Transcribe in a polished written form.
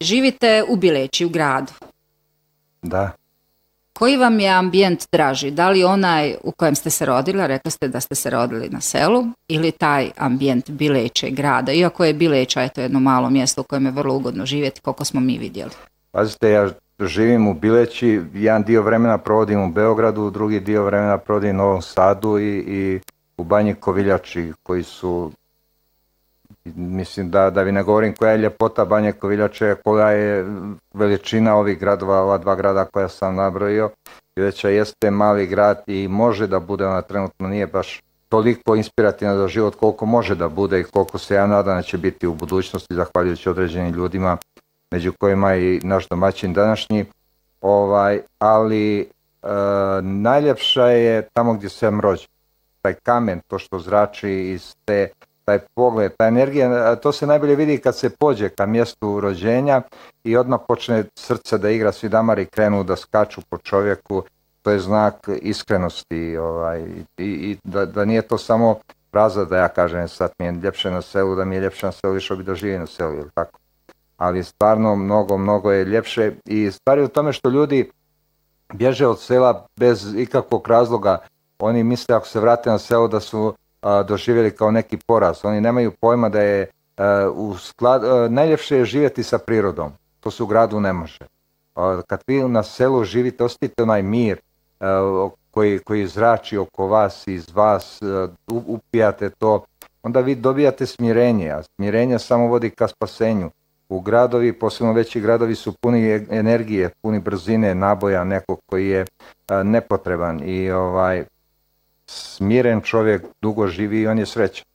Živite u Bileći, u gradu. Da. Koji vam je ambijent draži? Da li onaj u kojem ste se rodili, rekli ste da ste se rodili na selu, ili taj ambijent Bileće, grada? Iako je Bileća jedno malo mjesto u kojem je vrlo ugodno živjeti, koliko smo mi vidjeli. Pazite, ja živim u Bileći, jedan dio vremena provodim u Beogradu, drugi dio vremena provodim u Novom Sadu i u Banji Koviljači, koji su, mislim da vi ne govorim koja je ljepota Banje Koviljače, koja je veličina ovih gradova, ova dva grada koja sam nabrojio. Bileća jeste mali grad i može da bude, ona trenutno nije baš toliko inspirativna za život koliko može da bude i koliko se ja nadam da će biti u budućnosti, zahvaljujući određenim ljudima, među kojima i naš domaćin današnji. Ali najljepša je tamo gdje sam rođen. Taj kamen, to što zrači iz taj pogled, ta energija, to se najbolje vidi kad se pođe ka mjestu rođenja i odmah počne srce da igra, svi damari krenu da skaču po čovjeku, to je znak iskrenosti i da nije to samo fraza da ja kažem sad mi je ljepše na selu, da mi je ljepše na selu, išao bi da živi na selu, ili tako. Ali stvarno mnogo je ljepše i stvar je u tome što ljudi bježe od sela bez ikakvog razloga. Oni misle ako se vrate na selo da su doživjeli kao neki poraz. Oni nemaju pojma da je najljepše je živjeti sa prirodom. To se u gradu ne može. Kad vi na selu živite, osjetite onaj mir koji zrači oko vas, iz vas, upijate to, onda vi dobijate smirenje, a smirenje samo vodi ka spasenju. U gradovi, posebno veći gradovi, su puni energije, puni brzine, naboja nekog koji je nepotreban i smiren čovjek dugo živi i on je srećan.